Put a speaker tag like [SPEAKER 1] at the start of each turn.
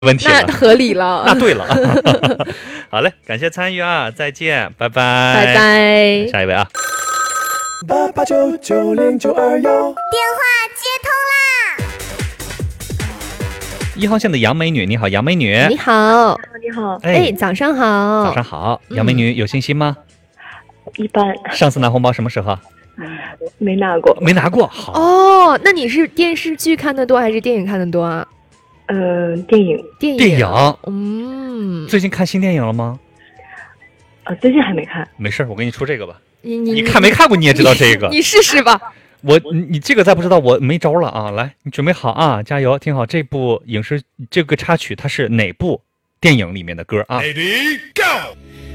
[SPEAKER 1] 问题了，
[SPEAKER 2] 那合理了。
[SPEAKER 1] 那对了。好嘞，感谢参与啊，再见，拜拜，
[SPEAKER 2] 拜拜。
[SPEAKER 1] 下一位啊
[SPEAKER 3] 88990921，
[SPEAKER 4] 电话接通啦
[SPEAKER 1] ，1号线的杨美女，你好，杨美女，
[SPEAKER 2] 你好，
[SPEAKER 3] 你好，
[SPEAKER 2] 哎，早上好。
[SPEAKER 1] 早上好，杨美女有信心吗？
[SPEAKER 3] 一般
[SPEAKER 1] 上次拿红包什么时候？
[SPEAKER 3] 没拿过。
[SPEAKER 1] 没拿过。好，
[SPEAKER 2] 哦，那你是电视剧看的多还是电影看的多啊？
[SPEAKER 3] 电影，
[SPEAKER 2] 电影。
[SPEAKER 1] 电影。最近看新电影了吗？
[SPEAKER 3] 最近还没看。
[SPEAKER 1] 没事，我给你出这个吧。
[SPEAKER 2] 你
[SPEAKER 1] 你看没看过，你也知道这个。
[SPEAKER 2] 你试试吧。
[SPEAKER 1] 你这个再不知道，我没招了啊！来，你准备好啊，加油！听好，这部影视这个插曲它是哪部电影里面的歌啊？
[SPEAKER 5] Ready, go!